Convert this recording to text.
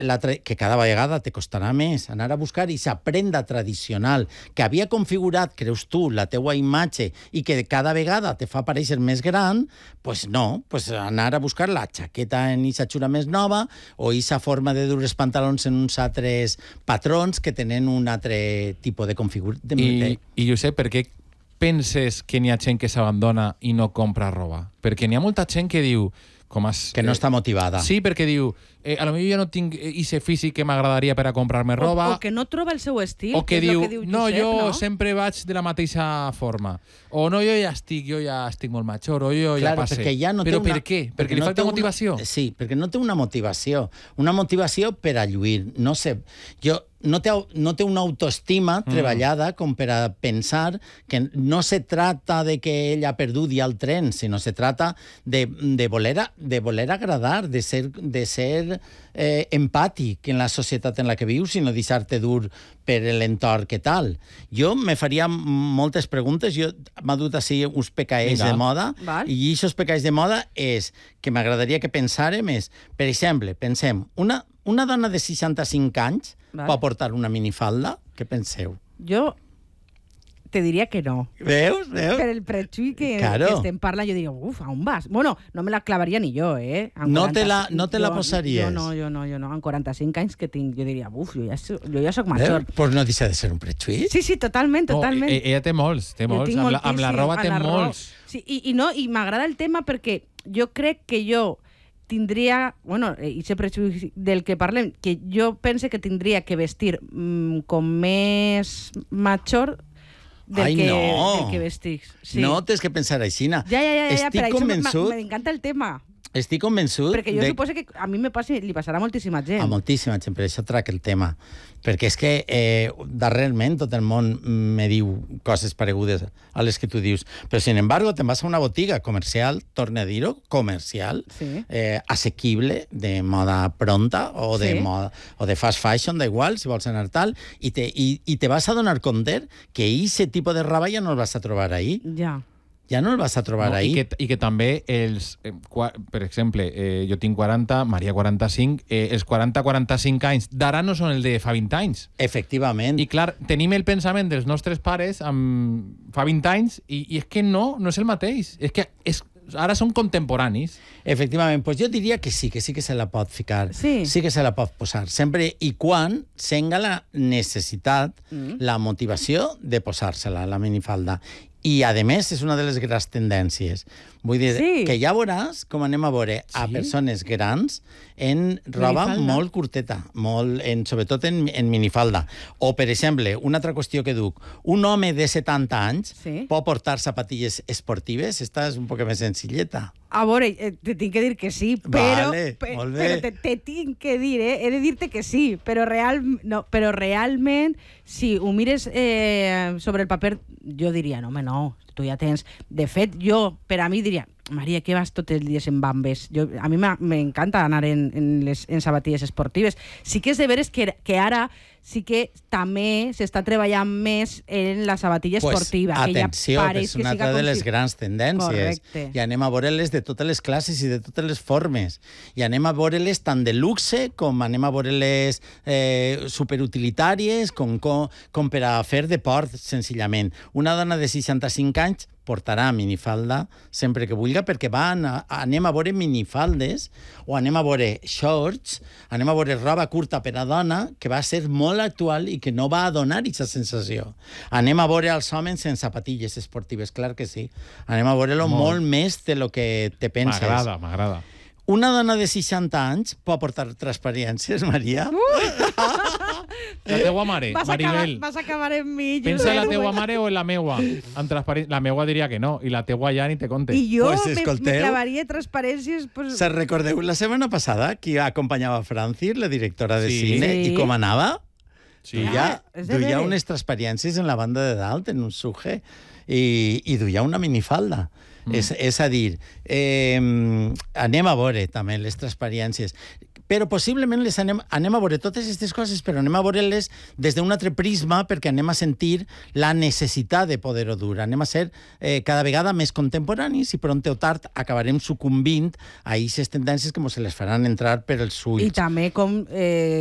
que cada vegada te costarà més anar a buscar i sa prenda tradicional que havia configurat, creus tu, la teua imatge i que cada vegada te fa parèixer més gran, pues no, pues anar a buscar la jaqueta en esa xura més nova o esa forma de dur els pantalons en uns altres patrons que tenen un altre tipus de configuració. I Josep, per què penses que n'hi ha gent que s'abandona i no compra roba? Perquè n'hi ha molta gent que diu... que no està motivada. Sí, perquè diu, a lo millor jo no tinc ese físic que m'agradaria per a comprar-me roba. O que no troba el seu estil. O que diu, no, jo sempre vaig de la mateixa forma. O no, jo ja estic molt major, o jo ja passe. Però per què? Perquè li falta motivació? Sí, perquè no té una motivació. Una motivació per a lluir. No sé, no té una autoestima treballada com per a pensar que no se trata de que ella ha perdut ja el tren, sinó se trata de voler agradar, de ser empàtic en la societat en la que vius, sinó deixar-te dur per l'entorn que tal. Jo me faria moltes preguntes. Jo m'ha dut així uns PKS de moda, i aquests PKS de moda és que m'agradaria que pensàrem és, per exemple, pensem, una dona de 65 anys pot portar una minifalda? Què penseu? Jo te diria que no. Veus? Per el prejuí que estem parlant, jo diria, a on vas? Bueno, no me la clavaria ni jo, No te la posaries? Jo no. En 45 anys que tinc, jo diria, jo ja soc major. Pues no deixa de ser un prejuí. Sí, totalment. Ella té molts. Amb la roba té molts. Sí, i m'agrada el tema perquè jo crec que jo tindria, i aquest prejudici del que parlem, que jo pense que tindria que vestir com més major del que vestic. Sí. No, tens que pensar així. Ja, per això m'encanta el tema. Estic convençut... Perquè jo suposo que a mi li passarà a moltíssima gent. A moltíssima gent, per això trac el tema. Perquè és que darrerament tot el món me diu coses paregudes a les que tu dius. Però, sin embargo, te'n vas a una botiga comercial, torne a dir-ho, comercial, assequible, de moda pronta o de moda o de fast fashion, da igual, si vols anar tal, i te vas a donar compte que aquest tipus de roba ja no el vas a trobar ahí. Ja no el vas a trobar ahí. I que també per exemple, jo tinc 40, Maria 45, els 40-45 anys d'ara no són el de fa 20 anys. Efectivament. I clar, tenim el pensament dels nostres pares fa 20 anys i és que no és el mateix. És que ara són contemporanis. Efectivament, doncs jo diria que sí que se la pot ficar. Sí que se la pot posar. Sempre i quan senga la necessitat, la motivació de posar-se-la, la minifalda. I, a més, és una de les grans tendències. Vull dir que ja veuràs com anem a veure a persones grans en roba molt curteta, sobretot en minifalda. O, per exemple, una altra qüestió que duc, un home de 70 anys pot portar sapatilles esportives? Esta és un poc més senzilleta. A veure, te tinc que dir que sí, però te tinc que dir, he de dir-te que sí, però realment, si ho mires sobre el paper, jo diria, no, tu ja tens... De fet, jo, per a mi, diria, Maria, què vas tots els dies en bambes? A mi m'encanta anar en sabatilles esportives. Sí que és de veres que ara sí que també s'està treballant més en la sabatilla esportiva. Atenció, que és una altra de les grans tendències. I anem a veure-les de totes les classes i de totes les formes. I anem a veure-les tant de luxe com anem a veure-les superutilitàries com per a fer deport, senzillament. Una dona de 65 anys portarà minifalda sempre que vulgui, perquè anem a veure minifaldes o anem a veure shorts, anem a veure roba curta per a dona, que va ser molt actual i que no va a donar aquesta sensació. Anem a veure els homes en sapatilles esportives, clar que sí. Anem a veure-lo molt més de lo que te penses. M'agrada. Una dona de 60 anys pot portar transparències, Maria? La teua mare, Maribel. Vas acabar en mi. Pensa en la teua mare o en la meua? La meua diria que no, i la teua ja ni te conte. I jo me clavaria transparències... Se recordeu la setmana passada qui acompanyava Francis, la directora de cine, i com anava? Duia unes transparències en la banda de dalt, en un suje, i duia una minifalda. És a dir, anem a veure també les transparències. però possiblement anem a veure totes aquestes coses, però anem a veure-les des d'un altre prisma, perquè anem a sentir la necessitat de poder-ho dur. Anem a ser cada vegada més contemporanis i pront o tard acabarem sucumbint a aquestes tendències que ens les faran entrar per els ulls. I també com